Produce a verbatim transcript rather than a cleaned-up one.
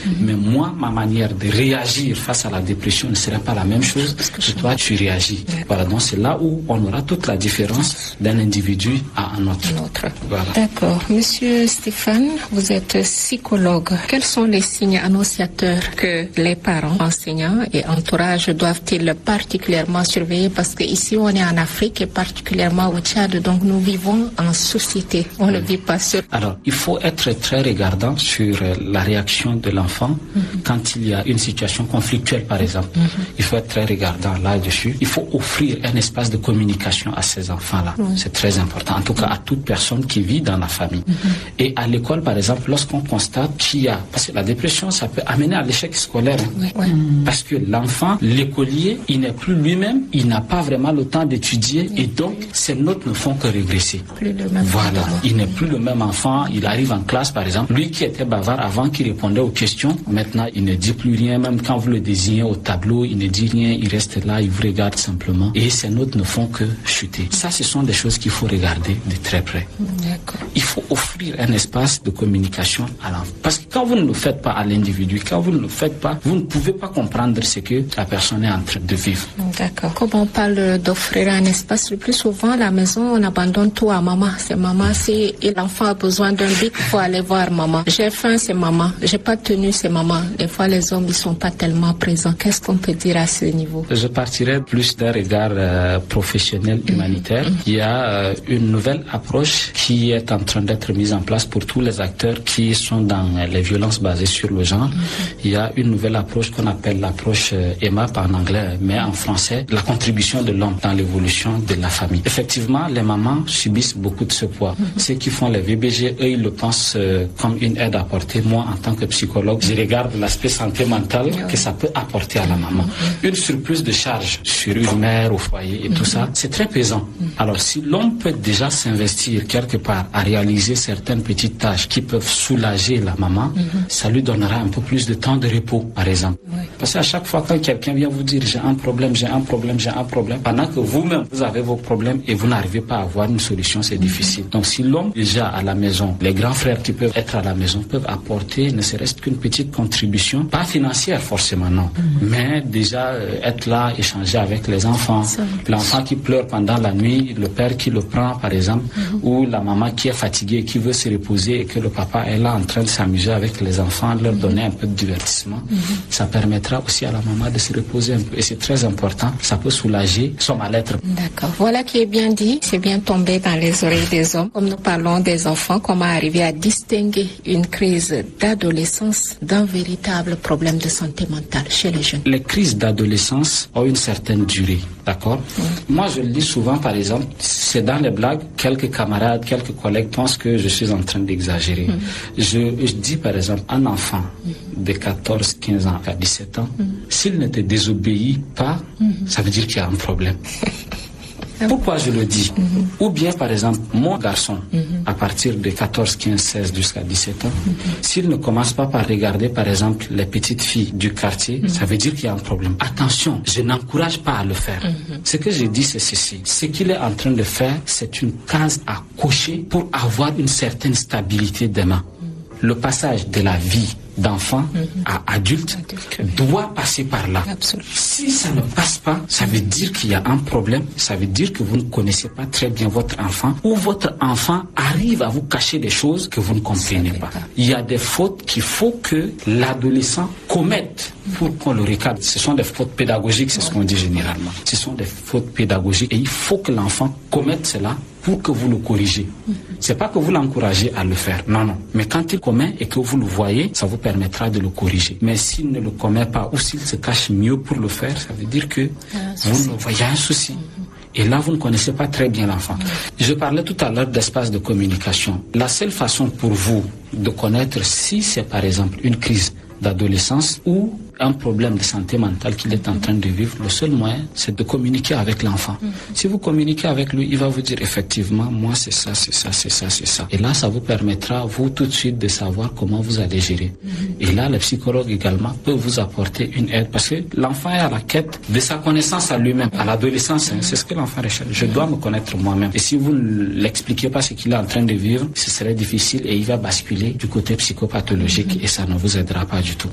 Mm-hmm. Mais moi, ma manière de réagir face à la dépression ne serait pas la même chose que toi, tu réagis. Voilà, donc c'est là où on aura toute la différence d'un individu à un autre. Un autre. Voilà. D'accord. Monsieur Stéphane, vous êtes psychologue. Quels sont les signes annonciateurs que les parents, enseignants et entourage doivent-ils particulièrement surveiller? Parce qu'ici, on est en Afrique et particulièrement au Tchad, donc nous vivons en société. On ne vit pas seul. Alors, il faut être très regardant sur la réaction de l'enfant mm-hmm. quand il y a une situation conflictuelle, par exemple. Mm-hmm. Il faut être très regardant là-dessus. Il faut offrir un espace de communication à ces enfants-là. Mm-hmm. C'est très important, en tout cas à toute personne qui vit dans la famille. Mm-hmm. Et à l'école, par exemple, lorsqu'on constate qu'il y a... Parce que la dépression, ça peut amener à l'échec scolaire. Hein. Oui. Oui. Parce que l'enfant, l'écolier, il n'est plus lui-même, il n'a pas vraiment le temps d'étudier oui. et donc ses notes ne font que régresser. Plus le même voilà, enfant. Il n'est plus le même enfant, il arrive en classe par exemple, lui qui était bavard avant, qui répondait aux questions, maintenant il ne dit plus rien, même quand vous le désignez au tableau, il ne dit rien, il reste là, il vous regarde simplement et ses notes ne font que chuter. Ça, ce sont des choses qu'il faut regarder de très près. D'accord. Il faut offrir un espace de communication à l'enfant. Parce que quand vous ne le faites pas à l'individu, quand vous ne le faites pas, vous ne pouvez pas comprendre ce que la personne est en train de vivre. D'accord. Comme on parle d'offrir un espace, le plus souvent à la maison, on abandonne tout à maman. C'est maman, si l'enfant a besoin d'un bic, il faut aller voir maman. J'ai faim, c'est maman. J'ai pas de tenue, c'est maman. Des fois, les hommes, ils sont pas tellement présents. Qu'est-ce qu'on peut dire à ce niveau? Je partirais plus d'un regard euh, professionnel, humanitaire. Mm-hmm. Il y a euh, une nouvelle approche qui est en train d'être mise en place pour tous les acteurs qui sont dans euh, les violences basées sur le genre. Mm-hmm. Il y a une nouvelle approche qu'on appelle l'approche euh, E M A P en anglais, mais en français, la contribution de l'homme dans l'évolution de la famille. Effectivement, les mamans subissent beaucoup de ce poids. Mm-hmm. Ceux qui font les V B G, eux, ils le pensent euh, comme une aide apportée. Moi, en tant que psychologue, je regarde l'aspect santé mentale mm-hmm. que ça peut apporter à la maman. Mm-hmm. Une surplus de charge sur une mère au foyer et mm-hmm. tout ça, c'est très pesant. Mm-hmm. Alors, si l'homme peut déjà s'investir quelque part à réaliser certaines petites tâches qui peuvent soulager la maman, mm-hmm. ça lui donnera un peu plus de temps de repos, par exemple. Oui. Parce qu'à chaque fois quand quelqu'un vient vous dire j'ai un problème, j'ai un problème, j'ai un problème, pendant que vous-même, vous avez vos problèmes et vous n'arrivez pas à avoir une solution, c'est mm-hmm. difficile. Donc si l'homme déjà à la maison, les grands frères qui peuvent être à la maison peuvent apporter ne serait-ce qu'une petite contribution, pas financière forcément, non, mm-hmm. mais déjà euh, être là, échanger avec les enfants, l'enfant qui pleure pendant la nuit, le père qui le prend par exemple, mm-hmm. ou la maman qui est fatiguée, qui veut se reposer et que le papa est là en train de s'amuser avec les enfants, leur mm-hmm. donner un peu de divertissement, mm-hmm. ça permettra aussi à la maman de se reposer un peu et c'est très important, ça peut soulager son mal-être. D'accord, voilà qui est bien dit, c'est bien tombé dans les oreilles des hommes. Comme nous parlons des enfants, comment arriver à distinguer une crise d'adolescence d'un véritable problème de santé mentale chez les jeunes? Les crises d'adolescence ont une certaine durée, d'accord? Mmh. Moi, je le dis souvent, par exemple, c'est dans les blagues, quelques camarades, quelques collègues pensent que je suis en train d'exagérer. Mmh. Je, je dis, par exemple, un enfant mmh. de quatorze, quinze ans à dix-sept ans, mmh. s'il ne te désobéit pas, mmh. ça veut dire qu'il y a un problème. Pourquoi je le dis? Mm-hmm. Ou bien, par exemple, mon garçon, mm-hmm. à partir de quatorze, quinze, seize jusqu'à dix-sept ans, mm-hmm. s'il ne commence pas par regarder, par exemple, les petites filles du quartier, mm-hmm. ça veut dire qu'il y a un problème. Attention, je n'encourage pas à le faire. Mm-hmm. Ce que je dis, c'est ceci. Ce qu'il est en train de faire, c'est une case à cocher pour avoir une certaine stabilité demain. Mm-hmm. Le passage de la vie d'enfant mm-hmm. à adulte Adulte. doit passer par là. Absolument. Si ça ne passe pas, ça veut dire qu'il y a un problème, ça veut dire que vous ne connaissez pas très bien votre enfant ou votre enfant arrive à vous cacher des choses que vous ne comprenez pas. pas. Il y a des fautes qu'il faut que l'adolescent commette pour qu'on le recadre. Ce sont des fautes pédagogiques, c'est ce qu'on dit généralement. Ce sont des fautes pédagogiques et il faut que l'enfant commette cela pour que vous le corrigez. Mm-hmm. C'est pas que vous l'encouragez à le faire, non, non. Mais quand il commet et que vous le voyez, ça vous permettra de le corriger. Mais s'il ne le commet pas ou s'il se cache mieux pour le faire, ça veut dire que vous ne voyez un souci. Mm-hmm. Et là, vous ne connaissez pas très bien l'enfant. Mm-hmm. Je parlais tout à l'heure d'espace de communication. La seule façon pour vous de connaître si c'est par exemple une crise d'adolescence ou un problème de santé mentale qu'il est en train de vivre, le seul moyen, c'est de communiquer avec l'enfant. Mm-hmm. Si vous communiquez avec lui, il va vous dire effectivement, moi c'est ça, c'est ça, c'est ça, c'est ça. Et là, ça vous permettra, vous, tout de suite, de savoir comment vous allez gérer. Mm-hmm. Et là, le psychologue également peut vous apporter une aide parce que l'enfant est à la quête de sa connaissance à lui-même. À l'adolescence, hein, c'est ce que l'enfant recherche. Je dois me connaître moi-même. Et si vous ne l'expliquez pas ce qu'il est en train de vivre, ce serait difficile et il va basculer du côté psychopathologique mm-hmm. et ça ne vous aidera pas du tout.